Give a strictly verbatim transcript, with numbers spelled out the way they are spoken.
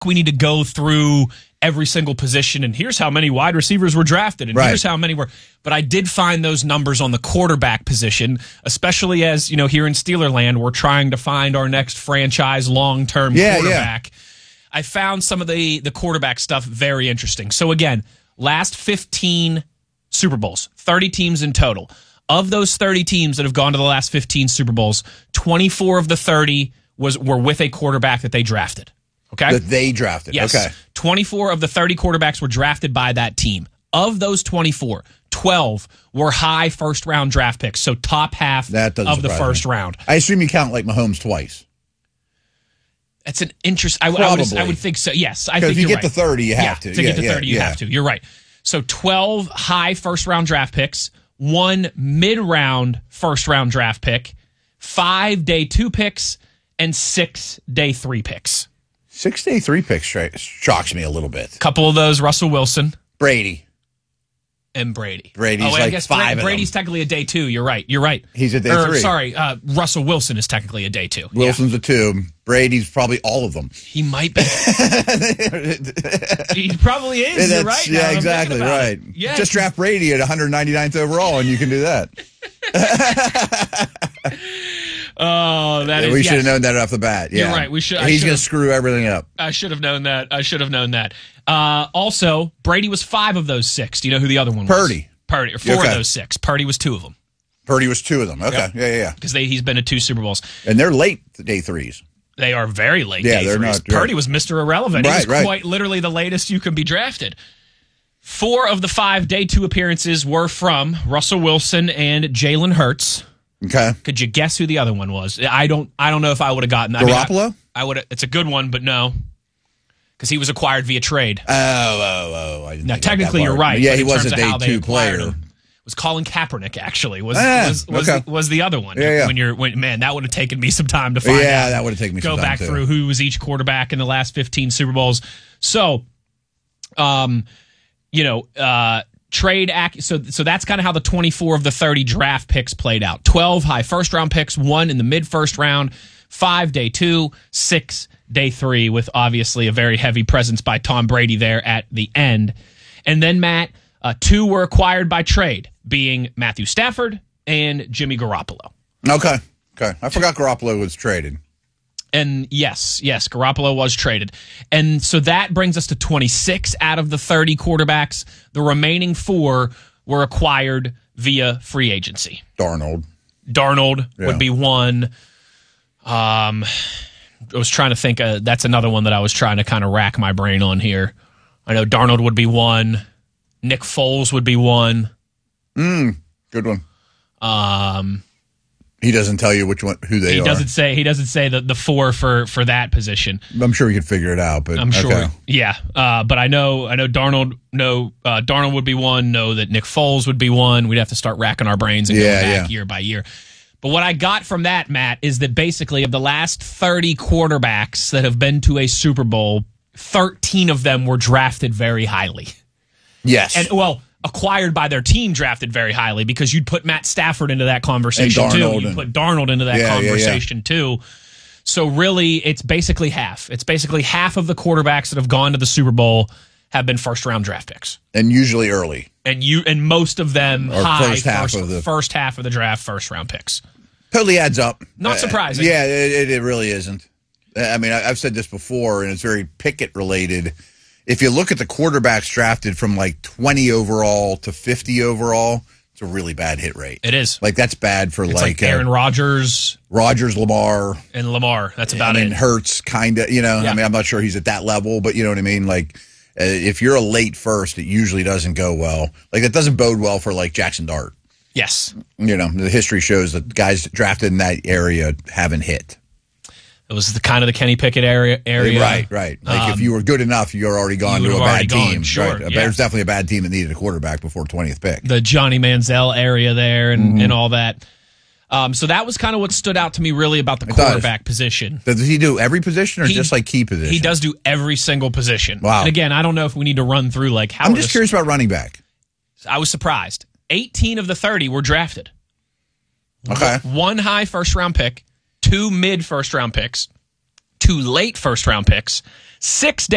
we need to go through every single position, and here's how many wide receivers were drafted, and right. here's how many were. But I did find those numbers on the quarterback position, especially as, you know, here in Steelerland, we're trying to find our next franchise long-term yeah, quarterback. Yeah. I found some of the, the quarterback stuff very interesting. So again, last fifteen Super Bowls, thirty teams in total. Of those thirty teams that have gone to the last fifteen Super Bowls, twenty-four of the thirty was were with a quarterback that they drafted. Okay? That they drafted. Yes. Okay. twenty-four of the thirty quarterbacks were drafted by that team. Of those twenty-four, twelve were high first-round draft picks, so top half that of the first me. round. I assume you count like Mahomes twice. That's an interest. I, I, would, I would think so. Yes, I think if you you're get right. to thirty, you have yeah, to. To yeah, get to yeah, thirty, you yeah. have to. You're right. So twelve high first-round draft picks, one mid-round first-round draft pick, five day two picks, and six day three picks. Six day three picks shocks me a little bit. A couple of those, Russell Wilson, Brady, and Brady. Brady's oh, wait, like I guess five. Bra- Brady's of them. technically a day two. You're right. You're right. He's a day or, three. Sorry, uh, Russell Wilson is technically a day two. Wilson's yeah. a two. Brady's probably all of them. He might be. He probably is. That's, You're right. Yeah, now exactly right. Yeah. Just draft Brady at one hundred ninety-ninth overall, and you can do that. Oh, that is. We yes. should have known that off the bat. Yeah. You're right. We should. I He's going to screw everything up. I should have known that. I should have known that. Uh, also, Brady was five of those six. Do you know who the other one was? Purdy. Purdy. Or four okay. of those six. Purdy was two of them. Purdy was two of them. Okay. Yep. Yeah, yeah, yeah. Because he's been to two Super Bowls. And they're late day threes. They are very late yeah, day they're threes. Not, Purdy was Mister Irrelevant. Right, he was right. quite literally the latest you could be drafted. Four of the five day two appearances were from Russell Wilson and Jalen Hurts. Okay. Could you guess who the other one was? I don't. I don't know if I would have gotten. Garoppolo. I, mean, I, I would. It's a good one, but no, because he was acquired via trade. Oh, oh, oh! I didn't now, think technically, that you're right. Yeah, but he in was terms a of how day they two acquired player. him, was Colin Kaepernick actually was ah, was was, okay. the, was the other one? Yeah, yeah. When you're when man, that would have taken me some time to find yeah, out. Yeah, that would have taken me go some time back too. through who was each quarterback in the last fifteen Super Bowls. So, um, you know, uh. Trade act so so that's kind of how the twenty-four of the thirty draft picks played out. twelve high first round picks, one in the mid first round, five day two, six day three, with obviously a very heavy presence by Tom Brady there at the end. And then Matt, uh, two were acquired by trade, being Matthew Stafford and Jimmy Garoppolo. Okay. Okay. I forgot Garoppolo was traded. And yes, yes, Garoppolo was traded. And so that brings us to twenty-six out of the thirty quarterbacks. The remaining four were acquired via free agency. Darnold. Darnold yeah. would be one. Um, I was trying to think. Uh, that's another one that I was trying to kind of rack my brain on here. I know Darnold would be one. Nick Foles would be one. Mm, good one. Um... He doesn't tell you which one, who they he are. He doesn't say. He doesn't say the, the four for, for that position. I'm sure we could figure it out, but I'm sure. Okay. Yeah, uh, but I know. I know Darnold. No, uh, Darnold would be one. Know that Nick Foles would be one. We'd have to start racking our brains and yeah, going back yeah. year by year. But what I got from that, Matt, is that basically of the last thirty quarterbacks that have been to a Super Bowl, thirteen of them were drafted very highly. Yes, and well. Acquired by their team, drafted very highly, because you'd put Matt Stafford into that conversation too. You'd and, put Darnold into that yeah, conversation yeah, yeah. too. So really, it's basically half. It's basically half of the quarterbacks that have gone to the Super Bowl have been first round draft picks, and usually early. And you and most of them or high first half first, of the first half of the draft, first round picks. Totally adds up. Not surprising. Uh, yeah, it, it really isn't. I mean, I, I've said this before, and it's very Pickett related. If you look at the quarterbacks drafted from like twenty overall to fifty overall, it's a really bad hit rate. It is. Like, that's bad for it's like, like Aaron uh, Rodgers. Rodgers, Lamar. And Lamar. That's about I mean, it. Hurts, kind of, you know. Yeah. I mean, I'm not sure he's at that level, but you know what I mean? Like, uh, if you're a late first, it usually doesn't go well. Like, it doesn't bode well for like Jackson Dart. Yes. You know, the history shows that guys drafted in that area haven't hit. It was the kind of the Kenny Pickett area. area. Right, right. Like, um, if you were good enough, you're already gone to a bad team. Gone, sure, right. yeah. There's definitely a bad team that needed a quarterback before twentieth pick. The Johnny Manziel area there and, mm-hmm. and all that. Um, so that was kind of what stood out to me really about the quarterback position. Does he do every position or he, just like key position? He does do every single position. Wow. And again, I don't know if we need to run through like how. I'm just curious about running back. I was surprised. eighteen of the thirty were drafted. Okay. One high first round pick, two mid first round picks, two late first round picks, six